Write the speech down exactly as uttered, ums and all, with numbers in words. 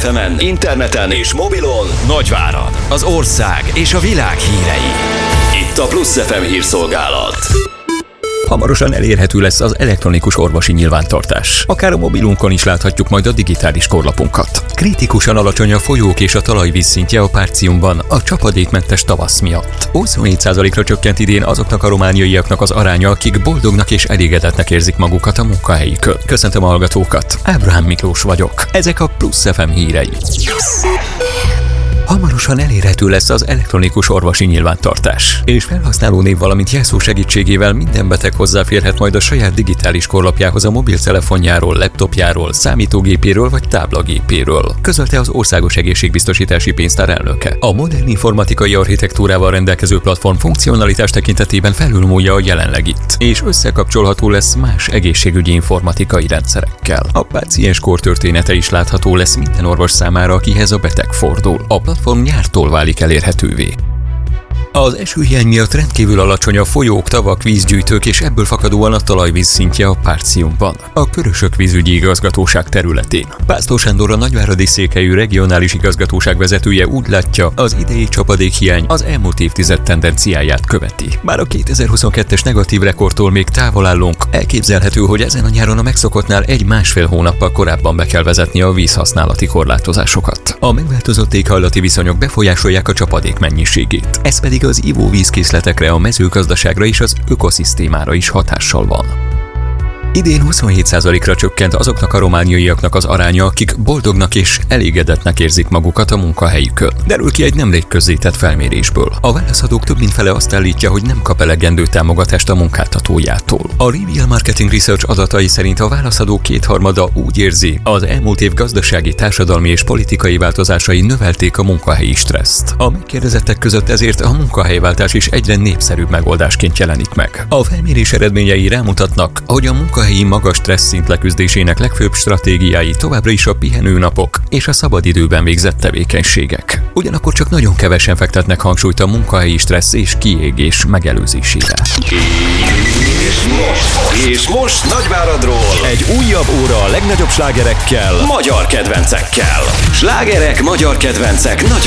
ef emen, interneten és mobilon Nagyvárad, az ország és a világ hírei. Itt a Plusz ef em hírszolgálat. Hamarosan elérhető lesz az elektronikus orvosi nyilvántartás. Akár a mobilunkon is láthatjuk majd a digitális korlapunkat. Kritikusan alacsony a folyók és a talajvíz szintje a Partiumban a csapadékmentes tavasz miatt. huszonhét százalékra csökkent idén azoknak a romániaiaknak az aránya, akik boldognak és elégedetnek érzik magukat a munkahelyükön. Köszöntöm a hallgatókat, Ábrahám Miklós vagyok. Ezek a Plusz ef em hírei. Hamarosan elérhető lesz az elektronikus orvosi nyilvántartás, és felhasználónév valamint jelszó segítségével minden beteg hozzáférhet majd a saját digitális korlapjához a mobiltelefonjáról, laptopjáról, számítógépéről vagy táblagépéről, közölte az Országos Egészségbiztosítási Pénztár elnöke. A modern informatikai architektúrával rendelkező platform funkcionalitás tekintetében felülmúlja a jelenlegit, és összekapcsolható lesz más egészségügyi informatikai rendszerekkel. A páciens kortörténete is látható lesz minden orvos számára, akihez a beteg fordul. A platform nyártól válik elérhetővé. Az esőhiány miatt rendkívül alacsony a folyók, tavak, vízgyűjtők és ebből fakadóan a talajvíz szintje a Partiumban, a Körösök vízügyi igazgatóság területén. Pásztor Sándor, a nagyváradi székhelyű regionális igazgatóság vezetője úgy látja, az idei csapadékhiány az elmúlt évtized tendenciáját követi. Bár a kétezer-huszonkettes negatív rekordtól még távol állunk, elképzelhető, hogy ezen a nyáron a megszokottnál egy-másfél hónappal korábban be kell vezetni a vízhasználati korlátozásokat. A megváltozott éghajlati viszonyok befolyásolják a csapadék mennyiségét, ez pedig az ivóvízkészletekre, a mezőgazdaságra és az ökoszisztémára is hatással van. Idén huszonhét százalékra csökkent azoknak a romániaiaknak az aránya, akik boldognak és elégedetnek érzik magukat a munkahelyükön. Derül ki egy nemrég közzétett felmérésből. A válaszadók több mint fele azt állítja, hogy nem kap elegendő támogatást a munkáltatójától. A Reveal Marketing Research adatai szerint a válaszadók kétharmada úgy érzi, az elmúlt év gazdasági, társadalmi és politikai változásai növelték a munkahelyi stresszt. A megkérdezettek között ezért a munkahelyváltás is egyre népszerűbb megoldásként jelenik meg. A felmérés eredményei rámutatnak, hogy a munka A helyi magas stressz szint leküzdésének legfőbb stratégiái továbbra is a pihenőnapok és a szabadidőben végzett tevékenységek. Ugyanakkor csak nagyon kevesen fektetnek hangsúlyt a munkahelyi stressz és kiégés megelőzésére. És most, és most Nagyváradról egy újabb óra a legnagyobb slágerekkel, magyar kedvencekkel. Slágerek, magyar kedvencek, nagy